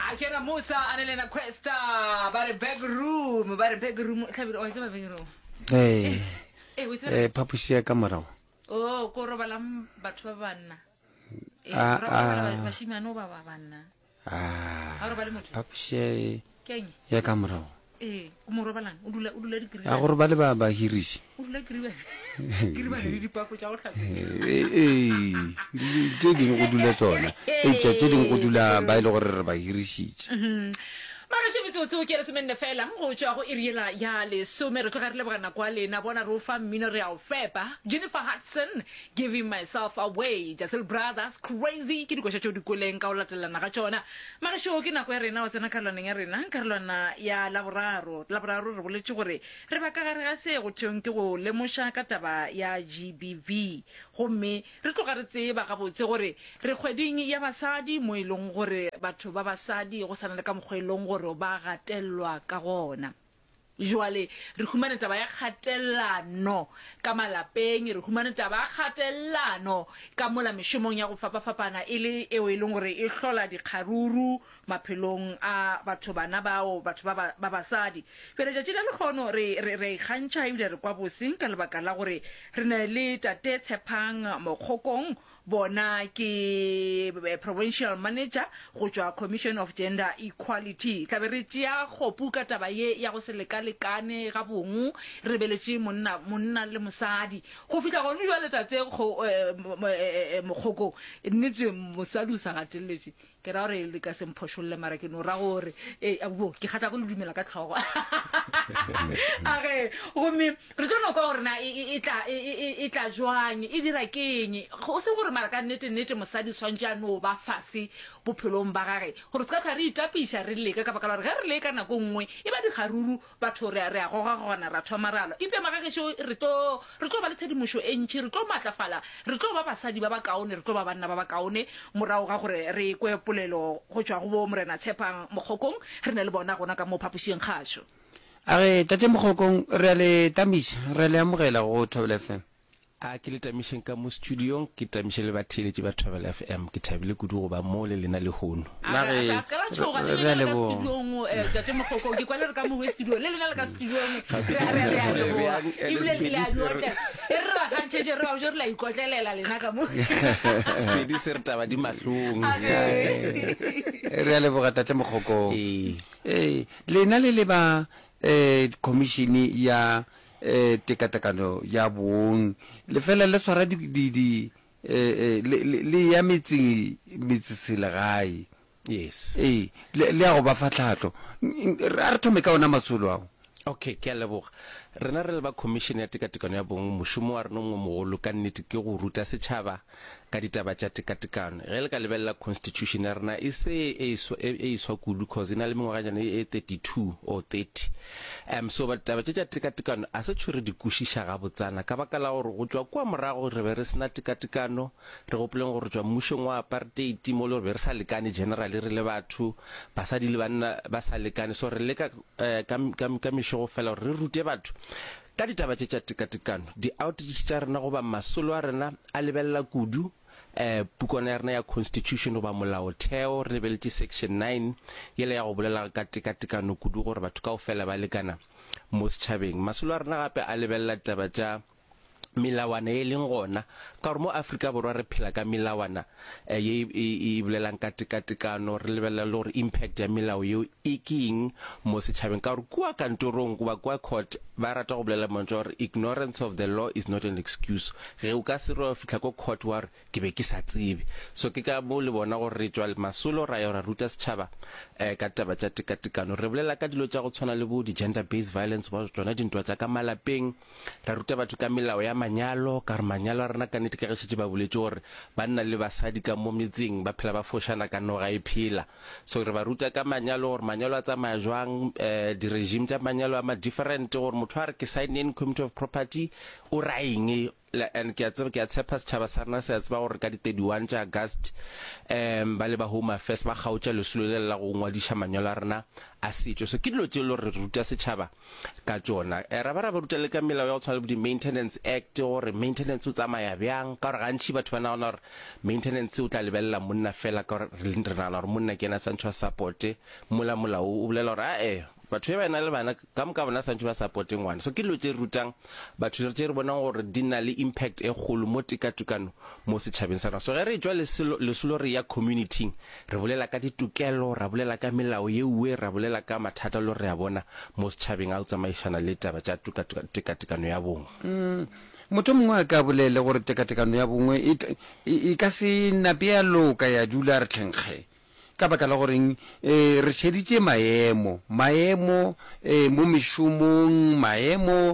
Akera Musa anelena questa bare big room tlhabile o itse ba big room phapusi ka morago oh ko robalang batho ba banna bashimane ba banna phapusi keng ya ka morago o mo robalang o dula dikiri a gore ba le ba hirisi o dula dikiri ba le dipako tsa go tlhatsa tse dingwe go dula tsona tse dingwe go dula ba ile gore re ba hirisitse Magashimitso ke re semenne fela go tswa go iriela ya le some re tloga re le bana kwa lena bona ro fa mmino re a o fepa Jennifer Hudson giving myself away Jazel Brothers crazy ke dikosha tšo dikoleng ka o latelana ga tsona magasho ke nako ya rena o tsena karolwaneng ya rena karolwana ya laboraro re boletse gore re ba ka gare ga se go thong ke go lemosha ka taba ya GBV gomme re tloga re tseba ga botse gore re kgweding ya basadi mo ileng gore batho ba basadi go sana le ka mokgwelong gore ba gatelwa ka gona jwale re humane taba ya kgatellano ka malapeng re humane taba ya kgatellano ka mola meshomong ya go fapafapana ile eo e leng gore e hlola dikgaruru maphelong a batho bana bao batho ba basadi pele ja tšela le khono re gantša ebile re kwa boseng ka lebaka la gore re na le tate Tshepang Mokgokong bona ke provincial manager go tswa Commission of Gender Equality tla be re tšea kgopu ka taba ye ya go se lekalekane ga bong re beletše monna le mosadi go fihla go jwa letate Mokgoko nnete mosadi o sa gateletše ke ra gore le ka semphošolle mara ke no ra gore abo ke gata go le dumela ka tlhogo age gomme re tlo kwa gore na e tla jwang e dira keng go se gore mara ka nnete mosadi swantse a no ba fase bophelong ba gage gore se ka tla re itapisha re leka ka baka la gore ge re leka nako nngwe e ba dikgaruru batho re a goga gona ra thomarala ipe magagesho re tlo ba le tshedimošo e ntšhi re tlo matlafala re tlo ba basadi ba ba kaone re tlo ba banna ba ba kaone morago ga gore re kwe polelo go tswa go bo morena Tshepang Mokgokong re ne le bona gona ka mo phapušing kgašo age tate Mokgokong re le tamisa re le amogela go Thobela FM a ke le tamiseng ka mo studiong ke tamiše le batheletši ba Thobela FM ke thabile kudu go ba mo le lena le hono re le bo tate Mokgokong ke kwale re ka mo studio le lena le ka studiong re ba gantšhetše re ba jo re la ikotlelela lena ka mo spedi se re taba di mahlong re a leboga tate Mokgokong lena le ba commission ya tekatekano ya bong le fela le swara le ya metseselegae yes le ya go ba fatlhatlo re thome ka ona masolo ao okay ke a leboga rena re le ba commission ya tekatekano ya bong mošomo wa rena mogolo ka nnete ke go ruta setšhaba ka ditaba tša tekatekano ge le ka lebelela constitution ya rena e se e iswa kudu cause e na le mengwaganyana e 32 or 30 so ditaba tša tekatekano a se tšho re di kwešiša gabotsana ka baka la gore go tšwa kwa morago re be re sena tekatekano re gopoleng gore tšwa mmušong wa apartheid mo le gore be re sa lekane generally re le batho basadi le banna ba sa lekane so re leka ka mešogo fela gore re rute batho ka ditaba tša tekatekano di-outreach tša rena goba masolo a rena a lebelela kudu pukwana ya rena ya constitution goba molaotheo re lebeletše section 9 yele ya go bolela ka tekatekano kudu gore batho ka ofela ba lekana mo setšhabeng masolo a rena gape a lebelela taba tša melawana e leng gona ka gore mo Afrika Borwa re phela ka melawana e bolelang ka tekatekano re lebelela le gore impact ya melao yeo e keng mo setšhabeng ka gore kua kantorong goba kua court ba rata go bolela mantso gore ignorance of the law is not an excuse ge o ka se re fitlha ko court wa re ke be ke sa tsebe so ke ka mo le bona gore re tswa masolo ra ya ra ruta setšhaba ka taba tša tekatekano re bolela ka dilo tša go tshwana le bo di-gender based violence ba tsona dintwa tša ka malapeng ra ruta batho ka melao ya manyalo ka re manyalo a rena ka nnete ka gešetse ba boletše gore banna le basadi ka mo metseng ba phela ba fošana ka noga e phela so re ba ruta ka manyalo gore manyalo a tsamaya jwang di-regime tša manyalo a ma-different gore motho a re ke sign in community of property o ra eng and ke a tshepa setšhaba sa rena se a tseba gore ka di 31 tša August ba le ba Home Affairs ba gautša lesolo le la go ngwadiša manyalo a rena a setšo. So ke dilo tše le re ruta setšhaba ka tšona, ra ba ruta le ka melao ya go tshwana le di-Maintenance Act gore maintenance o tsamaya bjang, ka gore gantši batho ba nagana gore maintenance o tla lebelela monna fela, ka gore re nagana gore monna ke ena santšho a supporte molao o bolela gore batho ba na le bana ka moka bona santse ba supporte ngwana. So ke dilo tše rutang batho tše re bonang gore di na le impact e kgolo mo tekatekano mo setšhabeng sa rona. So ge re tswa lesolo re ya community re bolela ka ditokelo, ra bolela ka melao yeue, ra bolela ka mathata le re a bona mo setšhabeng a o tsamaišana le taba tša tekatekano ya bong. Motho mongwe a ka bolele gore tekatekano ya bongwe e ka se nape ya loka ya dula re tlhenkge ka baka la goreng re sheditše maemo mo mešomong, maemo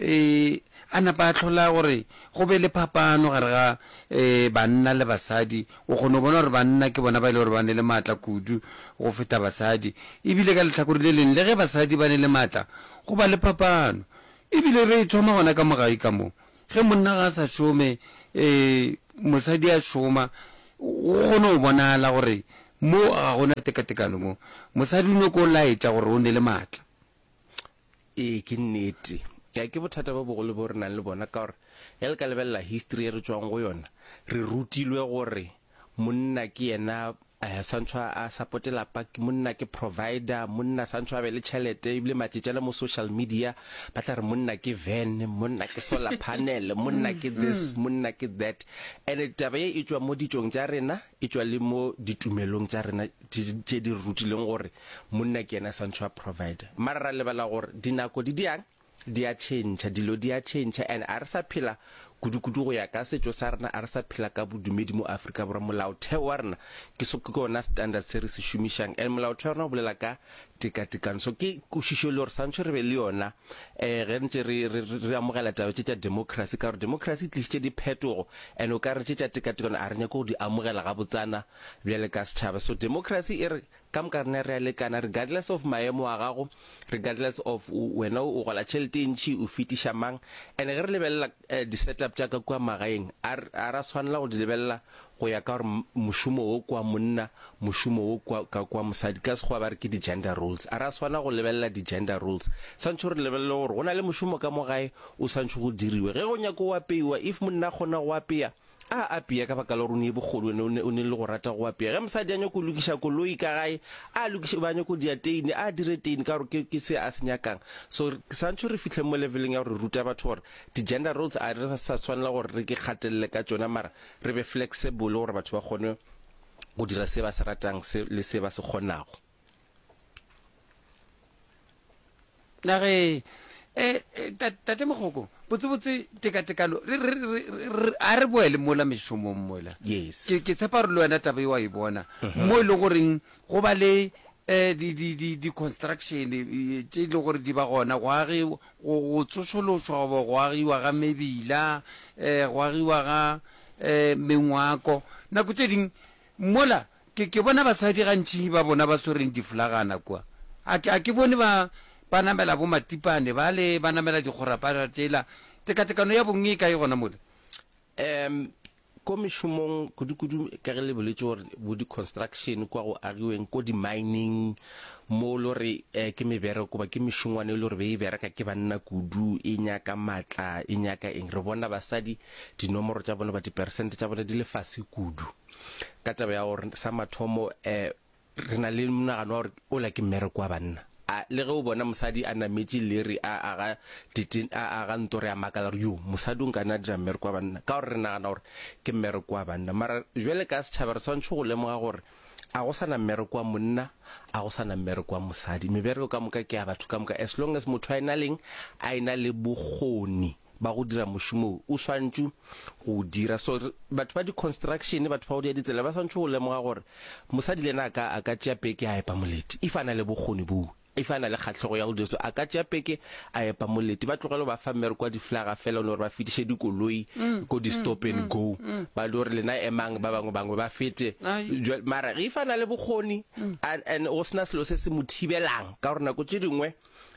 a napa a tlhola gore go be le phapano gare ga banna le basadi. O kgone go bona gore banna ke bona ba ile gore ba ne le maatla kudu go feta basadi, ebile ka letlhakore le leng le ge basadi ba ne le maatla go ba le phapano. Ebile re thoma gona ka mogai ka mo ge monna ga sa šome mosadi a šoma o kgone go bonala gore mo a gona tekatekano mo mosadi o ne ko laetša gore o ne le maatla. Ke nnete ke bothata bo bogolo bo re nang le bona, ka gore ge le ka lebelela history e re tswang go yona re rutilwe gore monna ke yena santšho a supportela paki, monna ke provider, monna santšho a be le tšhelete, ebile matšetšela mo social media ba tla re monna ke van, monna ke solar panel, monna ke this, monna ke that. And taba ye e tswa mo ditšong tša rena, e tswa le mo ditumelong tša rena tše di rutileng gore monna ke yena santšho a provider. Mara ra lebala gore dinako di a change, dilo di a change, and a re sa phela kudu go ya ka setšo sa rena, a re sa phela ka bodumedi mo Afrika Borwa. Molaotheo wa rena ke ona standard se re se šomišang, and molaotheo wa rena o bolela ka tekatekano. So ke kwešišo le gore santšho re be le yona ge ntse re amogela taba tše tša democracy, ka gore democracy tlišitše diphetogo, and o ka re tše tša tekatekano a re nyako go di amogela ga botsana bjale ka setšhaba. So democracy e re ka moka rena re a lekana regardless of maemo a gago, regardless of wena o gola tšhelete e ntši o fetiša mang. And ge re lebelela di-setup tša ka kua magaeng a ra tshwanela go di lebelela go ya ka gore mošomo o kwa monna, mošomo o kwa mosadi, ka sekgowa ba re ke di-gender roles. A ra tshwana go lebelela di-gender roles, santšho re lebelele gore go na le mošomo ka mo gae o santšho go diriwe. Ge go nyako go apeiwa, if monna a kgona go apea a apea ka baka la gore o ne bogolo o ne le go rata go apea. Ge mosadi a nyako lokiša koloi ka gae a lokiša ba nyako diateine a dire teine ka gore ke se a se nyakang. So santšho re fitlhe mo leveleng ya gore re ruta batho gore di-gender roles a re sa tshwanela gore re ke kgatelele ka tsona, mara re be flexible gore batho ba kgone go dira se ba se ratang le se ba se kgonago. Nage tate Mogoko botsebotse tekatekano a re boele mola mešomong mola. Yes, ke tshepa re le wena taba e wa e bona mo e le goreng go ba le di-construction tše e le gore di ba gona go tsošološwa goba go agiwa ga mebila, go agiwa ga mengwako. Nako tše ding mola ke bona basadi gantši ba bona ba swereng diflagana kua, a ke bone ba namela bo matipane bale ba namela dikgorapana tšela. Tekatekano ya bong e ka e gona mola ko mešomong kudu ka ge le boletše gore bo di-construction kwa go agiweng, ko di-mining mo le gore ke mebereko ba ke mešongwane e le gore be e bereka ke banna kudu, e nyaka maatla, e nyaka eng. Re bona basadi dinomoro tša bona ba di-percent tša bona di le fase kudu, ka taba ya gore sa mathomo re na le monagano wa gore ola ke mmereko wa banna. Le ge o bona mosadi a nametše leri a ga ntore a makala gore yo mosadi o nkana dira mmereko wa banna, ka gore re nagana gore ke mmereko wa banna. Mara jwale ka setšhaba re tshwanetse go lemoga gore a go sana mmereko wa monna, a go sana mmereko wa mosadi. Mebereko ka moka ke ya batho ka moka, as long as motho a ena le bokgoni ba go dira mošomo o swantšu go dira. So batho ba di-construction, batho ba go dia ditsela ba swantše go lemoga gore mosadi le ena a ka tšea peke a epa moleti if a na le bokgoni boo, if a na le kgatlhego ya go dira. So a ka tšea peke a epa moleti, ba tlogele ba fa mmereko wa diflaga fela le gore ba fetiše dikoloi ko di-stop and go, ba le gore lena emang ba bangwe ba fete. Mara if a na le bokgoni and o sena selo se se mo thibelang, ka gore nako tše dingwe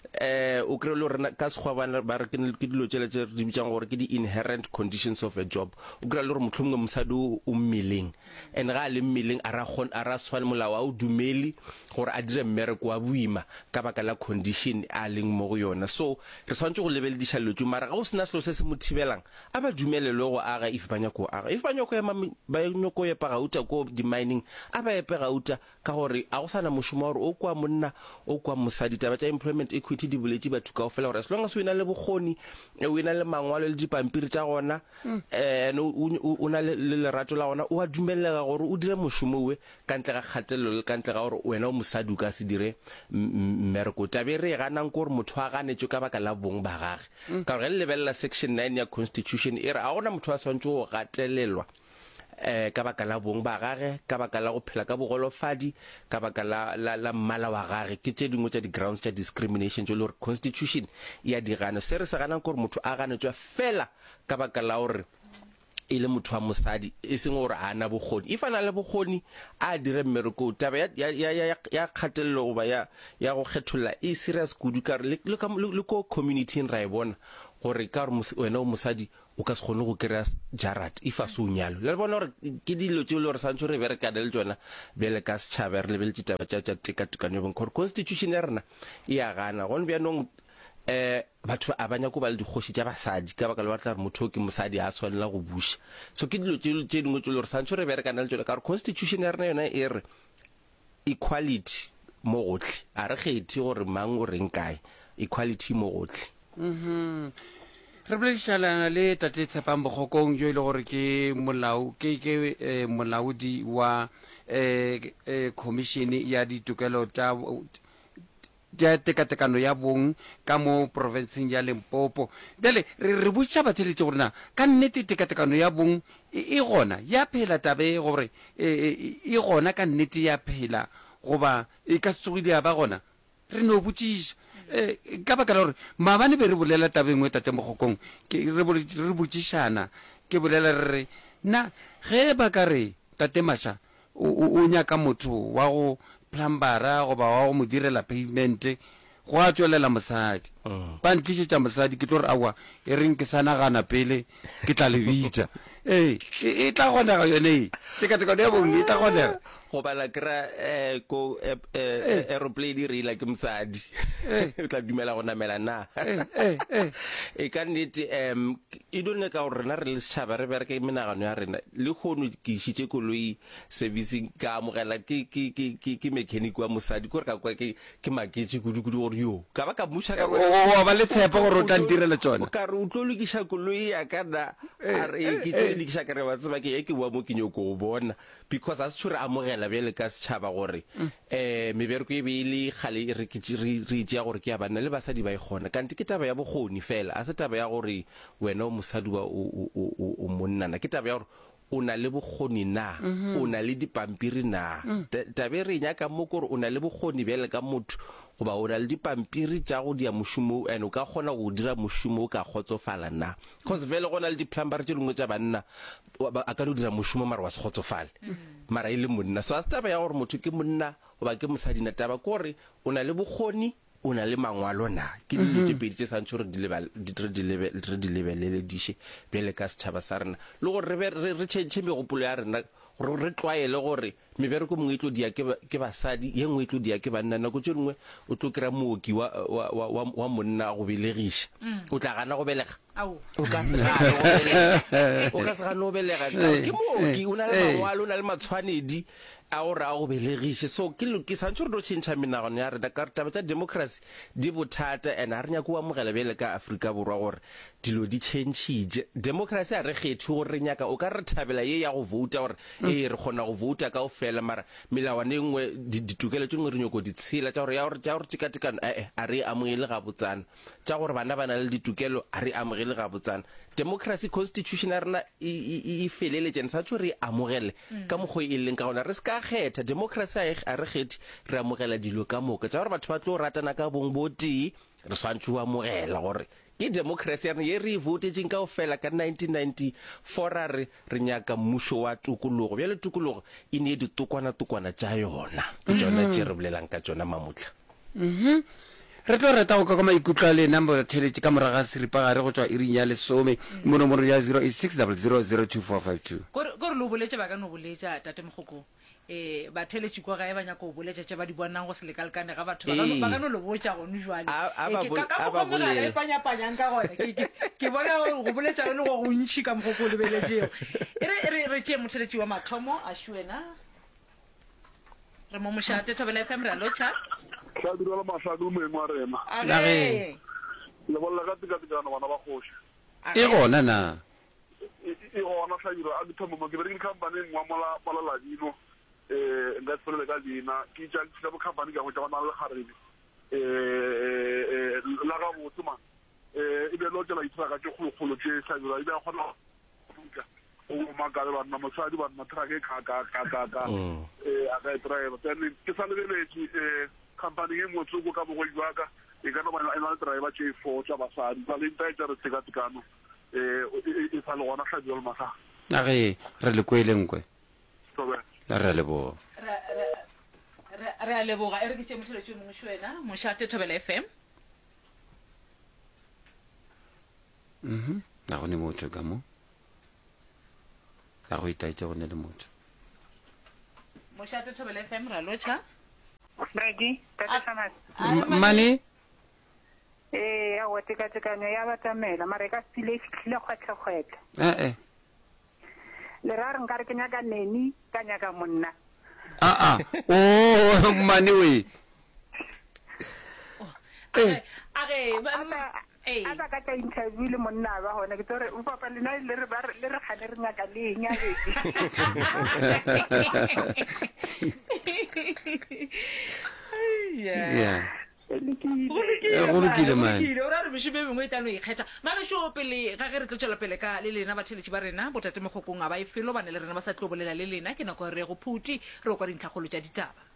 o kry le gore ka sekgwa ba re ke dilo tsele tse di bitsang gore ke di-inherent conditions of a job. O kry le gore motlhomongwe mosadi o mmeleng, and ga a le mmeleng a ra tshwane molao a o dumele gore a dire mmereko wa boima ka baka la condition a leng mo go yona. So re tshwanetse go lebelediša dilo tse, mara ga o sena selo se se mo thibelang a ba dumele le go aga if ba nyako aga, if ba nyako epa gauta ko di-mining a ba epe gauta, ka gore a go sana mošomo wa gore o kwa monna o kwa mosadi. Taba tša employment equity di boletse batho kao fela gore as long as o ena le bokgoni, o ena le mangwalo le dipampiri tša gona, o na le lerato la gona, o a dumelega gore o dire mošomo we ka ntle ga kgatelelo le ka ntle ga gore wena o mosadi o ka se dire mmereko. Tabe re ganang ko gore motho a ganetšwe ka baka la bong ba gage, ka gore ge le lebelela section 9 ya constitution e re a gona motho a swantse go gatelelwa ka baka la bong ba gage, ka baka la go phela ka bogolofadi, ka baka la mmala wa gage. Ke tše dingwe tša di-grounds tša discrimination tšo le gore constitution ya di gana. Se re se ganang kore motho a ganetšwa fela ka baka la gore e le motho wa mosadi, e seng gore a na bokgoni. If a na le bokgoni a dire mmereko, taba ya kgatelelo goba ya go kgetholla e serious kudu, ka re le ko community-ing ra e bona gore ka gore wena o mosadi o ka se kgone go kry-a jarat if a se o nyalo. Le bona gore ke dilo tšeo le gore santse re berekane le tsona bjale ka setšhaba, re lebeletse taba tša tekatekano bong, gore constitution ya rena e a gana gone bjanong. Batho a banya ko ba le dikgoši tša basadi ka baka le batla gore motho o ke mosadi a tshwanela go buša. So ke dilo tše dingwe tšo le gore santse re berekane le tsona, ka gore constitution ya rena yona e re equality mo gotlhe, a re kgethe gore mang o reng kae, equality mo gotlhe. Re boledišana le Tate Tshepang Bokgokong jo e le gore ke molaodi wa commission ya ditokelo tša tekatekano ya bong ka mo provinceng ya Limpopo. Bjale re botša batheletše gore na ka nnete tekatekano ya bong e gona ya phela, tabe gore e gona ka nnete ya phela goba e ka tsogile ya ba gona, re no botšiša ka baka la gore maabane be re bolela tabe ngwe Tate Mokgokong re botšišana ke bolela re na ge ba ka re Tate Masha o nyaka motho wa go plumbera goba wa go mo direla pavement go a tswelela mosadi ba ntlišetša mosadi ke tlo re awa e reng ke sa nagana pele ke tla le bitša e tla kgonega yone tekatekano ya bong e tla kgonega go bala kra ko aeroplane re ila ke mosadi o tla dumela go namela na e ka nnete e done ka gore rena re le setšhaba re bereke menagano ya rena le kgono ke išitše koloi servicing ka amogela ke mechanic wa mosadi kore ka kwa ke maketse kudu-kudu gore yo ka ba ka muša ka ba le tshepa gore o tla ntirela tsona ka re o tlo lokiša koloi ya kana a re ke tlo lokiša ka re wa tseba ke e ke bua mo ke nyoko go bona because a se tšho re amogela bjale ka setšhaba gore mebereko e beile gale re tšea gore ke ya banna le basadi ba e kgona kante ke taba ya bokgoni fela a se taba ya gore wena o mosadi wa o monnana ke taba ya gore o na le bokgoni na o na le dipampiri na tabe re nyaka mo gore o na le bokgoni bjale ka motho goba o na le dipampiri tša go dia mošomo and o ka kgona go dira mošomo o ka kgotsofala na cause vele go na le diplumbere tše dingwe tša banna a ka no dira mošomo mara wa se kgotsofale mara e le monna so a se taba ya gore motho ke monna goba ke mosadi na taba ke gore o na le bokgoni o na le mangwalo na ke dilo tše pedi tše santse re di lebelediše bjale ka setšhaba sa rena le gore re tšhentšhe megopolo ya rena gore re tlwaele gore mebereko mongwe e tlo dia ke basadi ye nngwe e tlo dia ke banna nako tše dingwe o tlo kry-a mooki wa monna go belegiša o tla gana go belega o ka se gane go belega ke mooki o na le mangwalo o na le matshwanedi a gore a go belegiše so ke santse gore do tšhentšha menagano ya rena ka re taba tša democracy di bothata and a re nyako o amogela bjale ka Afrika Borwa gore dilo di tšhentšhitše democracy a re kgethe gore re nyaka o ka re thabela ye ya go vouta gore re kgona go vouta ka o fela mara melawana e nngwe ditokelo tše ngwe re nyako di tshela tša gore tekatekano a re amogele ga botsana tša gore bana ba na le ditokelo a re amogele ga botsana democracy constitution ya rena e feleletšene sa tšo re amogele ka mokgwa e leng ka gona re se ka kgetha democracy a re kgethe re amogela dilo ka moka tša gore batho ba tlo ratana ka bong bo tee re swantse o amogela gore ke democracy ya rena ye re e votetšeng ka go fela ka 1994 a re nyaka mmušo wa tokologo bjale tokologo e ne ditokwana tša yona ke tšona tše re bolelang ka tšona mamotlha re tlo reta go ka maikutlo a le number theletše ka moraga seripa gare go tswa iring ya lesome mo nomoro ya 0860000242 gore lo boletše ba ka no boletša tate mogokong ba theletše kwa gae ba nyaka go boletša tše ba di bonang go se lekalekane ga batho ba ka no lo botša gone jale ka mogogomogala e panyapanyang ka gone ke bona go boletša le go gontšhi ka mogoko o lebeletšeo re tšee motheletši wa mathomo a šuena re mo mošate Thobela FM re a lotšha tla direla masaka moeng wa rena Age. le bolla ka tekatekano bana ba kgoši e gona na e gona tlhabira a dithomo mo ke berekile company ngwa mola ladino nka tsholele ka leina ke itšakisa bo company ka go tša bana le kgarebe la ga botse man e be lo tšela diteraka tše kgolokgolo tše tlhabira e be a kgona go makale banna mosadi banna trake ka a ka e driver then ke sa lebeletše company e motsoko ka bogoi jwaka e ka no bana e na le driver tše 4 tša basadi ba le ntaetša re tekatekano e sa le gona tlhabira le masaga age re le kweelenkwe tobe la re a leboga re a leboga e re ke tšee motheletši o mongwe šuena mošate Thobela FM ga gone motho ka mo ga go itaetše gone le motho mošate Thobela FM ra lotšha Brady, Tata mane ya go tekatekano ya batamela mare ka stile e fitlhile kgwetlhekgwetlhe le ra re nka re ke nyaka neni ka nyaka monna o mane we a ba ka tsa interview le monna ba gona ke tore o papa le na le re gane re nyaka leng ya go lokile mane o ra re mešome mengwe e tlano ikgetha magešo pele ga ge re tlo tšwela pele ka le lena batheletši ba rena botate mogokong a ba e felo bane le rena ba sa tlo bolela le lena ke nako re go phuti re o kwa dintlhakgolo tša ditaba